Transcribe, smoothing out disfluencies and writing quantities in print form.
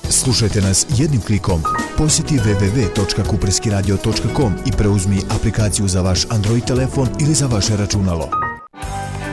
Slušajte nas jednim klikom. Posjeti www.kupreskiradio.com i preuzmi aplikaciju za vaš Android telefon ili za vaše računalo.